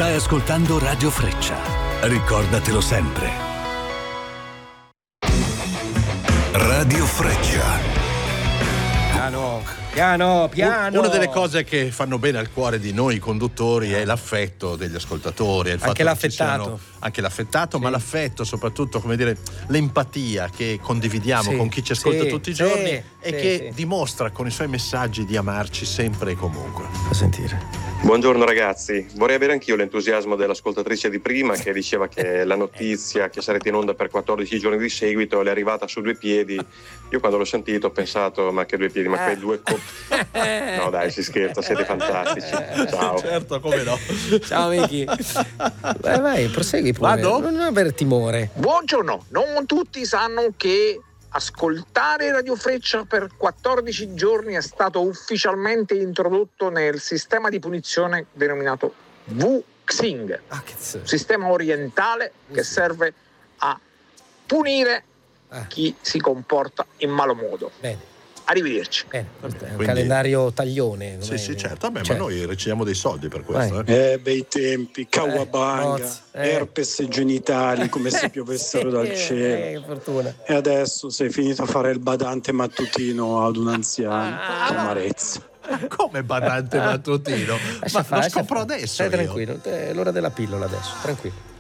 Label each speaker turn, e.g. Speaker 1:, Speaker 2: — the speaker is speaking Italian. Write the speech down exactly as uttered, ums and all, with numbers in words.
Speaker 1: Stai ascoltando Radio Freccia. Ricordatelo sempre. Radio Freccia.
Speaker 2: Piano, piano, piano.
Speaker 3: Una delle cose che fanno bene al cuore di noi conduttori è l'affetto degli ascoltatori, è il
Speaker 2: Anche
Speaker 3: fatto che ci
Speaker 2: l'affettato.
Speaker 3: siano- anche l'affettato,
Speaker 2: Sì.
Speaker 3: ma l'affetto soprattutto, come dire, l'empatia che condividiamo
Speaker 2: Sì,
Speaker 3: con chi ci ascolta
Speaker 2: sì,
Speaker 3: tutti i
Speaker 2: sì,
Speaker 3: giorni e
Speaker 2: sì,
Speaker 3: che
Speaker 2: sì.
Speaker 3: dimostra con i suoi messaggi di amarci sempre e comunque.
Speaker 2: A sentire.
Speaker 4: Buongiorno ragazzi, vorrei avere anch'io l'entusiasmo dell'ascoltatrice di prima che diceva che la notizia che sarete in onda per quattordici giorni di seguito le è arrivata su due piedi. Io quando l'ho sentito ho pensato, ma che due piedi, ma quei due co- No dai, si scherza, siete fantastici. Ciao.
Speaker 3: Certo, come no.
Speaker 2: Ciao Miki. Vai, vai, prosegui pure.
Speaker 3: Vado?
Speaker 2: Non avere timore.
Speaker 5: Buongiorno, non tutti sanno che ascoltare Radio Freccia per quattordici giorni è stato ufficialmente introdotto nel sistema di punizione denominato Wuxing,
Speaker 2: Ah, che z-
Speaker 5: un sistema orientale che serve a punire
Speaker 2: Ah.
Speaker 5: chi si comporta in malo modo.
Speaker 2: Bene,
Speaker 5: Arrivederci.
Speaker 2: bene. Questo è un
Speaker 3: Quindi-
Speaker 2: calendario taglione.
Speaker 3: Sì,
Speaker 2: com'è?
Speaker 3: sì, certo. Vabbè,
Speaker 2: Cioè,
Speaker 3: ma noi riceviamo dei soldi per questo.
Speaker 2: Vai.
Speaker 3: Eh.
Speaker 6: Eh, bei tempi, Kawabanga,
Speaker 2: Mozzi, eh.
Speaker 6: herpes genitali come se piovessero
Speaker 2: sì,
Speaker 6: dal
Speaker 2: eh,
Speaker 6: cielo.
Speaker 2: che fortuna.
Speaker 6: E adesso sei finito a fare il badante mattutino ad un anziano. Che amarezza.
Speaker 3: Come badante mattutino?
Speaker 2: Lascia
Speaker 3: Ma
Speaker 2: fare,
Speaker 3: lo
Speaker 2: lascia
Speaker 3: scopro
Speaker 2: fare.
Speaker 3: adesso
Speaker 2: Stai
Speaker 3: io.
Speaker 2: tranquillo, è l'ora della pillola adesso, tranquillo.